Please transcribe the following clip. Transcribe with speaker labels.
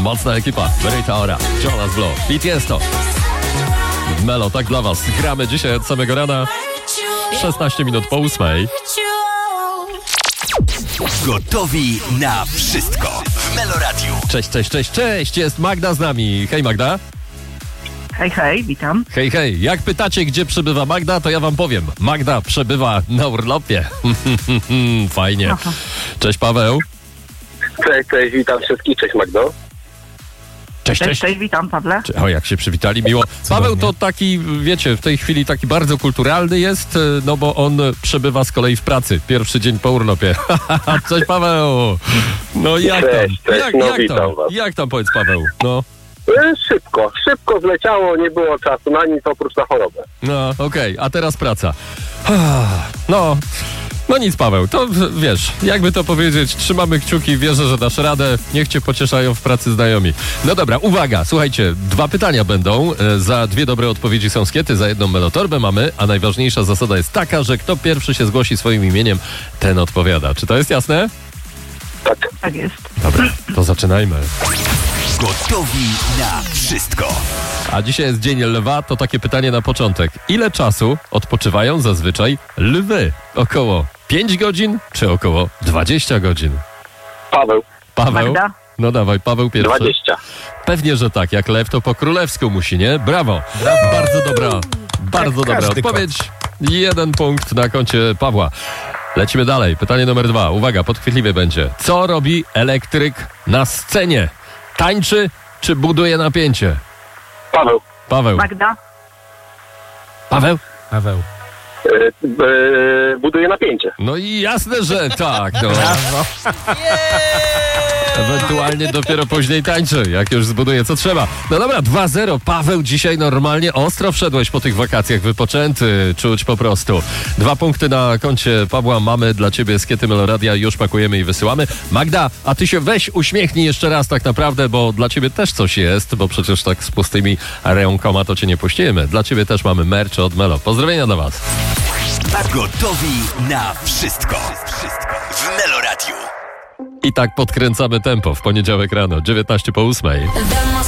Speaker 1: Mocna ekipa. Rita Ora, Jonas Blue, Pete Tiesto. Melo, tak dla was. Gramy dzisiaj od samego rana. 16 minut po 8.
Speaker 2: Gotowi na wszystko w Meloradiu.
Speaker 1: Cześć. Jest Magda z nami. Hej Magda.
Speaker 3: Hej, witam.
Speaker 1: Hej. Jak pytacie, gdzie przebywa Magda, to ja wam powiem. Magda przebywa na urlopie. Fajnie.
Speaker 3: Aha.
Speaker 1: Cześć Paweł.
Speaker 4: Cześć, witam wszystkich, cześć Magdo.
Speaker 1: Cześć.
Speaker 3: Witam, Pawle.
Speaker 1: O, jak się przywitali, miło. Paweł to taki, wiecie, w tej chwili taki bardzo kulturalny jest, no bo on przebywa z kolei w pracy. Pierwszy dzień po urlopie. Cześć Paweł. No jak tam?
Speaker 4: Witam was.
Speaker 1: Jak tam, powiedz Paweł? No.
Speaker 4: Szybko zleciało, nie było czasu na nic oprócz na chorobę.
Speaker 1: No, okej, a teraz praca. No nic Paweł, to wiesz, jakby to powiedzieć, trzymamy kciuki, wierzę, że dasz radę, niech cię pocieszają w pracy znajomi. No dobra, uwaga, słuchajcie, 2 pytania będą, za 2 dobre odpowiedzi są skiety, za 1 melotorbę mamy, a najważniejsza zasada jest taka, że kto pierwszy się zgłosi swoim imieniem, ten odpowiada. Czy to jest jasne?
Speaker 3: Tak jest.
Speaker 1: Dobra, to zaczynajmy.
Speaker 2: Gotowi na wszystko.
Speaker 1: A dzisiaj jest Dzień Lwa, to takie pytanie na początek. Ile czasu odpoczywają zazwyczaj lwy? Około 5 godzin czy około 20 godzin?
Speaker 4: Paweł.
Speaker 3: Magda?
Speaker 1: No dawaj, Paweł pierwszy.
Speaker 4: 20.
Speaker 1: Pewnie, że tak. Jak lew, to po królewsku musi, nie? Brawo. Bardzo dobra odpowiedź. 1 punkt na koncie Pawła. Lecimy dalej. Pytanie numer 2. Uwaga, podchwytliwie będzie. Co robi elektryk na scenie? Tańczy czy buduje napięcie?
Speaker 4: Paweł.
Speaker 3: Magda?
Speaker 1: Paweł?
Speaker 4: Buduje napięcie.
Speaker 1: No i jasne, że tak. No. Ewentualnie dopiero później tańczy, jak już zbuduje co trzeba. No dobra, 2-0. Paweł, dzisiaj normalnie ostro wszedłeś po tych wakacjach, wypoczęty, czuć po prostu. 2 punkty na koncie Pawła, mamy dla ciebie skiety Meloradia, już pakujemy i wysyłamy. Magda, a ty się weź uśmiechnij jeszcze raz tak naprawdę, bo dla ciebie też coś jest, bo przecież tak z pustymi rękoma to cię nie puścimy. Dla ciebie też mamy merch od Melo. Pozdrowienia dla was.
Speaker 2: Gotowi na wszystko w Meloradiu.
Speaker 1: I tak podkręcamy tempo w poniedziałek rano, 19 po 8.